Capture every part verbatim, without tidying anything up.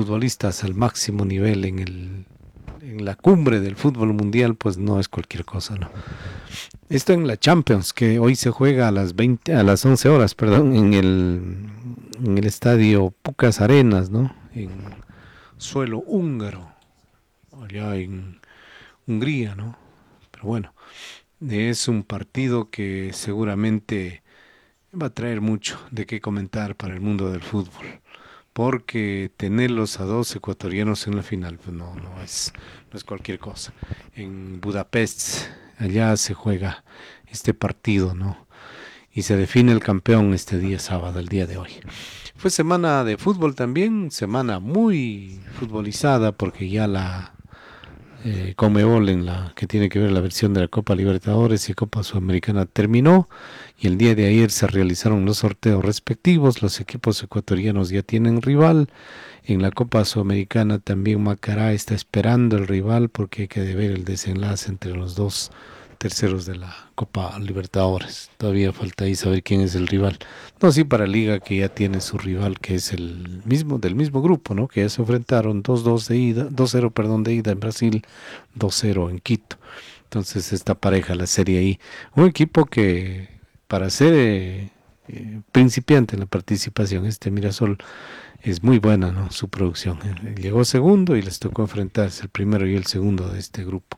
futbolistas al máximo nivel en el en la cumbre del fútbol mundial, pues no es cualquier cosa, ¿no? Esto en la Champions, que hoy se juega a las veinte, a las once horas, perdón, en el en el estadio Pucas Arenas, ¿no? En suelo húngaro, allá en Hungría, ¿no? Pero bueno, es un partido que seguramente va a traer mucho de qué comentar para el mundo del fútbol, porque tenerlos a dos ecuatorianos en la final, pues no, no es, no es cualquier cosa. En Budapest, allá se juega este partido, ¿no? Y se define el campeón este día sábado, el día de hoy. Fue semana de fútbol también, semana muy futbolizada, porque ya la eh, Conmebol, en la que tiene que ver la versión de la Copa Libertadores y Copa Sudamericana, terminó, y el día de ayer se realizaron los sorteos respectivos. Los equipos ecuatorianos ya tienen rival. En la Copa Sudamericana también Macará está esperando el rival, porque hay que ver el desenlace entre los dos terceros de la Copa Libertadores. Todavía falta ahí saber quién es el rival. No, sí, para Liga, que ya tiene su rival, que es el mismo, del mismo grupo, ¿no? Que ya se enfrentaron dos dos de ida, dos cero, perdón, de ida en Brasil, dos cero en Quito. Entonces esta pareja, la serie ahí, un equipo que para ser eh, eh, principiante en la participación, este Mirasol, es muy buena, ¿no? Su producción. Eh, llegó segundo y les tocó enfrentarse el primero y el segundo de este grupo.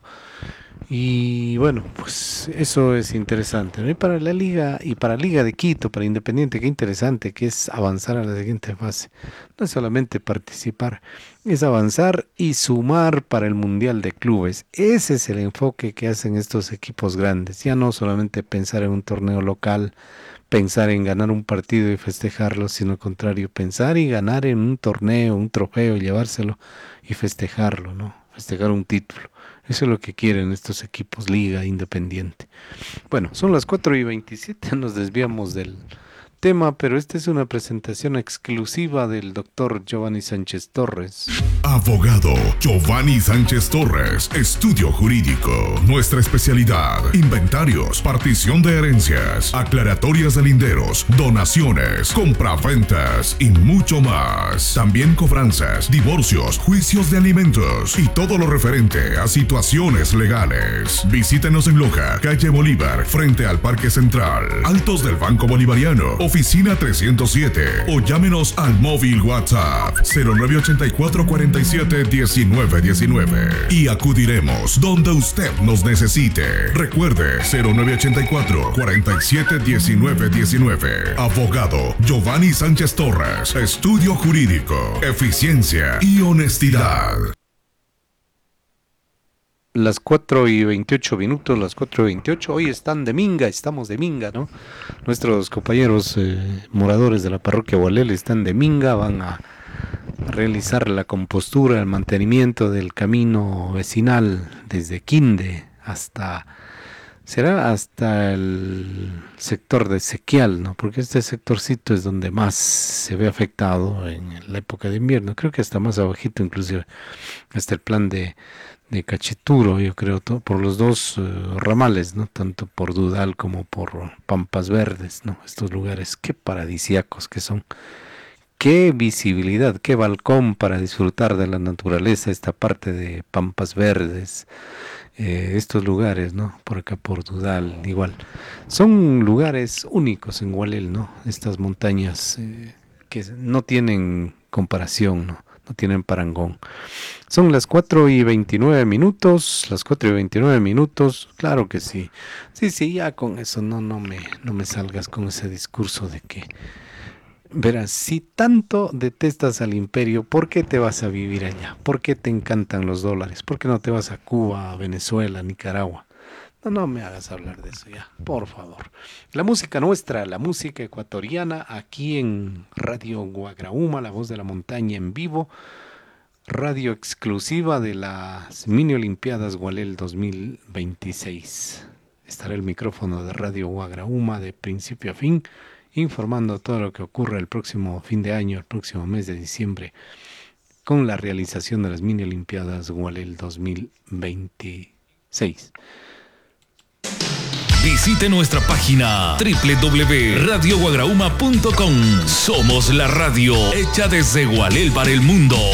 Y bueno, pues eso es interesante, ¿no? Y para la Liga, y para Liga de Quito, para Independiente, qué interesante que es avanzar a la siguiente fase. No es solamente participar, es avanzar y sumar para el Mundial de Clubes. Ese es el enfoque que hacen estos equipos grandes. Ya no solamente pensar en un torneo local, pensar en ganar un partido y festejarlo, sino al contrario, pensar y ganar en un torneo, un trofeo, llevárselo y festejarlo, ¿no? Festejar un título. Eso es lo que quieren estos equipos, Liga, Independiente. Bueno, son las cuatro y veintisiete, nos desviamos del tema, pero esta es una presentación exclusiva del doctor Giovanni Sánchez Torres. Abogado Giovanni Sánchez Torres, estudio jurídico. Nuestra especialidad: inventarios, partición de herencias, aclaratorias de linderos, donaciones, compraventas y mucho más. También cobranzas, divorcios, juicios de alimentos y todo lo referente a situaciones legales. Visítenos en Loja, calle Bolívar, frente al Parque Central, Altos del Banco Bolivariano, oficina trescientos siete, o llámenos al móvil WhatsApp cero nueve ocho cuatro cuatro siete uno nueve uno nueve y acudiremos donde usted nos necesite. Recuerde, cero nueve ocho cuatro cuatro siete uno nueve uno nueve. Abogado Giovanni Sánchez Torres, estudio jurídico, eficiencia y honestidad. Las cuatro y veintiocho minutos, las cuatro y veintiocho, hoy están de minga, estamos de minga, ¿no? Nuestros compañeros eh, moradores de la parroquia Gualel están de minga, van a realizar la compostura, el mantenimiento del camino vecinal desde Quinde hasta, será hasta el sector de Sequial, ¿no? Porque este sectorcito es donde más se ve afectado en la época de invierno, creo que hasta más abajito inclusive, hasta el plan de de Cacheturo, yo creo, todo, por los dos uh, ramales, ¿no? Tanto por Dudal como por Pampas Verdes, ¿no? Estos lugares, qué paradisíacos que son, qué visibilidad, qué balcón para disfrutar de la naturaleza, esta parte de Pampas Verdes, eh, estos lugares, ¿no? Por acá por Dudal, igual. Son lugares únicos en Gualel, ¿no? Estas montañas eh, que no tienen comparación, ¿no? No tienen parangón. Son las cuatro y veintinueve minutos, las cuatro y veintinueve minutos, claro que sí. Sí, sí, ya con eso no, no, me, no me salgas con ese discurso de que, verás, si tanto detestas al imperio, ¿por qué te vas a vivir allá? ¿Por qué te encantan los dólares? ¿Por qué no te vas a Cuba, a Venezuela, a Nicaragua? No, no me hagas hablar de eso ya, por favor. La música nuestra, la música ecuatoriana, aquí en Radio Guagraúma, la voz de la montaña en vivo, radio exclusiva de las Mini Olimpiadas Gualel dos mil veintiséis. Estará el micrófono de Radio Guagraúma de principio a fin, informando todo lo que ocurre el próximo fin de año, el próximo mes de diciembre, con la realización de las Mini Olimpiadas Gualel dos mil veintiséis. Visite nuestra página doble u doble u doble u punto radio guagraúma punto com. Somos la radio hecha desde Gualel para el mundo.